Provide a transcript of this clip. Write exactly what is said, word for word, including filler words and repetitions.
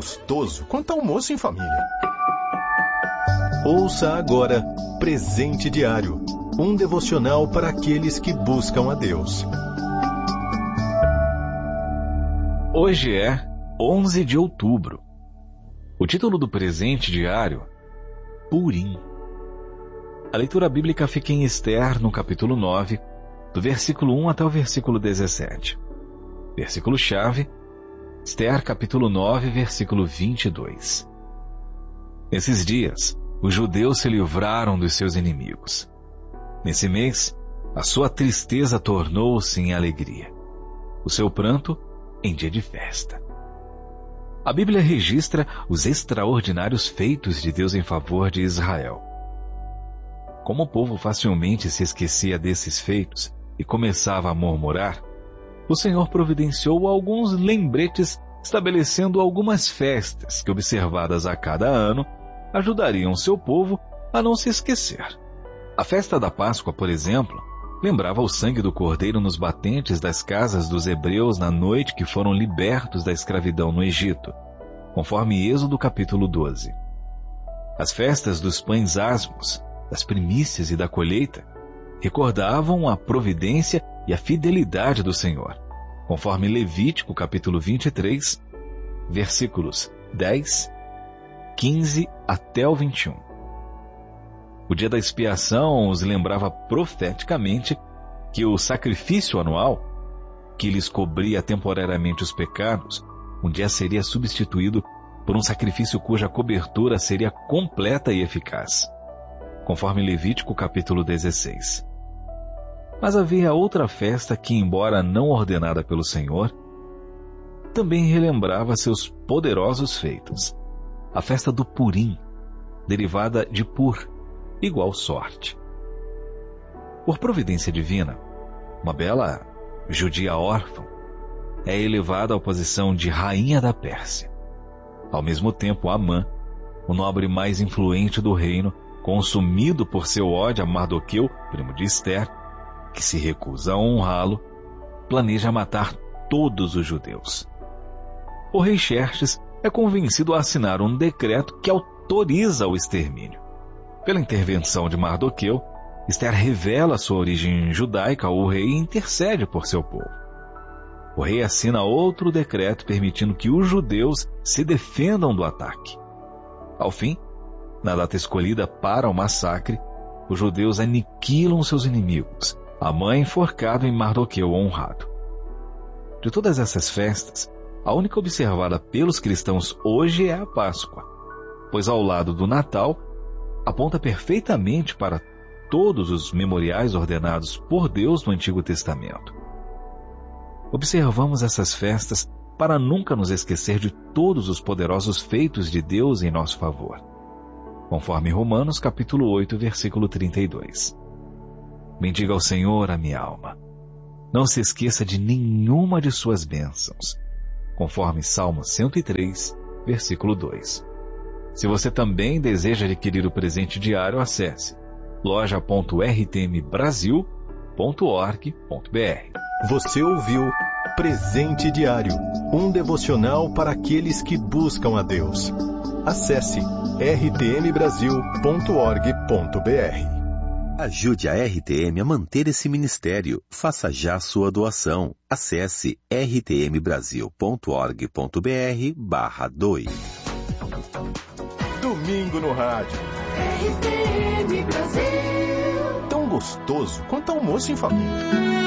gostoso quanto almoço em família. Ouça agora Presente Diário, um devocional para aqueles que buscam a Deus. Hoje é onze de outubro. O título do Presente Diário, Purim. A leitura bíblica fica em Esther, no capítulo nove, do versículo um até o versículo dezessete. Versículo-chave, Esther, capítulo nove, versículo vinte e dois. Nesses dias, os judeus se livraram dos seus inimigos. Nesse mês, a sua tristeza tornou-se em alegria, o seu pranto em dia de festa. A Bíblia registra os extraordinários feitos de Deus em favor de Israel. Como o povo facilmente se esquecia desses feitos e começava a murmurar, o Senhor providenciou alguns lembretes, estabelecendo algumas festas que, observadas a cada ano, ajudariam seu povo a não se esquecer. A festa da Páscoa, por exemplo, lembrava o sangue do cordeiro nos batentes das casas dos hebreus na noite que foram libertos da escravidão no Egito, conforme Êxodo capítulo doze. As festas dos pães asmos, das primícias e da colheita, recordavam a providência e a fidelidade do Senhor, conforme Levítico capítulo vinte e três, versículos dez, quinze até o vinte e um. O dia da expiação os lembrava profeticamente que o sacrifício anual, que lhes cobria temporariamente os pecados, um dia seria substituído por um sacrifício cuja cobertura seria completa e eficaz, conforme Levítico capítulo dezesseis. Mas havia outra festa que, embora não ordenada pelo Senhor, também relembrava seus poderosos feitos. A festa do Purim, derivada de Pur, igual sorte. Por providência divina, uma bela judia órfã é elevada à posição de rainha da Pérsia. Ao mesmo tempo, Amã, o nobre mais influente do reino, consumido por seu ódio a Mardoqueu, primo de Esther, que se recusa a honrá-lo, planeja matar todos os judeus. O rei Xerxes é convencido a assinar um decreto que autoriza o extermínio. Pela intervenção de Mardoqueu, Esther revela sua origem judaica ao rei e intercede por seu povo. O rei assina outro decreto permitindo que os judeus se defendam do ataque. Ao fim, na data escolhida para o massacre, os judeus aniquilam seus inimigos, Amã enforcado e Mardoqueu honrado. De todas essas festas, a única observada pelos cristãos hoje é a Páscoa, pois ao lado do Natal, aponta perfeitamente para todos os memoriais ordenados por Deus no Antigo Testamento. Observamos essas festas para nunca nos esquecer de todos os poderosos feitos de Deus em nosso favor, conforme Romanos capítulo oito, versículo trinta e dois. Bendiga ao Senhor a minha alma. Não se esqueça de nenhuma de suas bênçãos, conforme Salmo cento e três, versículo dois. Se você também deseja adquirir o presente diário, acesse loja ponto r t m brasil ponto org ponto b r. Você ouviu Presente Diário, um devocional para aqueles que buscam a Deus. Acesse r t m brasil ponto org ponto b r. Ajude a R T M a manter esse ministério. Faça já sua doação. Acesse r t m brasil ponto org ponto b r barra doe. Domingo no rádio. R T M Brasil. Tão gostoso quanto almoço em família.